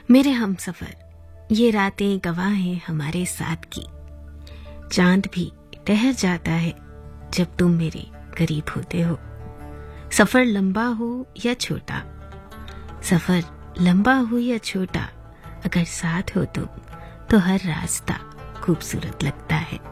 मेरे हमसफर, ये रातें गवाह हैं हमारे साथ की। चांद भी ठहर जाता है जब तुम मेरे करीब होते हो। सफर लंबा हो या छोटा, सफर लंबा हो या छोटा, अगर साथ हो तुम तो हर रास्ता खूबसूरत लगता है।